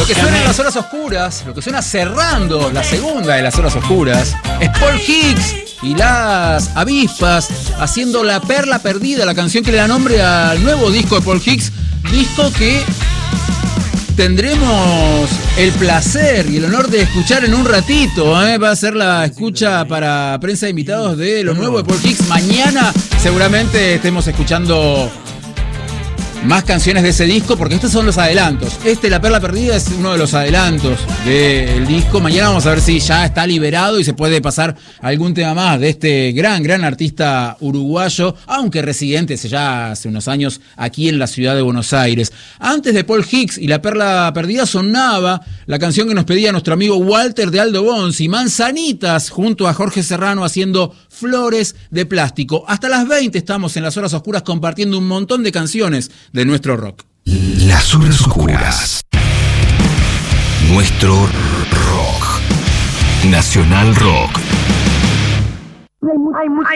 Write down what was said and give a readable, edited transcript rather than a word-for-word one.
que suena en las horas oscuras, lo que suena cerrando la segunda de las horas oscuras, es Paul Hicks y las avispas haciendo La Perla Perdida, la canción que le da nombre al nuevo disco de Paul Hicks, disco que tendremos el placer y el honor de escuchar en un ratito. Va a ser la escucha para prensa de invitados de lo nuevo de Paul Hicks. Mañana seguramente estemos escuchando más canciones de ese disco, porque estos son los adelantos. La Perla Perdida es uno de los adelantos del disco. Mañana vamos a ver si ya está liberado y se puede pasar algún tema más de este gran artista uruguayo, aunque residente ya hace unos años aquí en la ciudad de Buenos Aires. Antes de Paul Hicks y La Perla Perdida sonaba la canción que nos pedía nuestro amigo Walter de Aldo Bonzi, Manzanitas, junto a Jorge Serrano haciendo Flores de Plástico. Hasta las 20 estamos en las horas oscuras compartiendo un montón de canciones de nuestro rock. Las horas oscuras. Nuestro rock. Nacional Rock. Hay mucha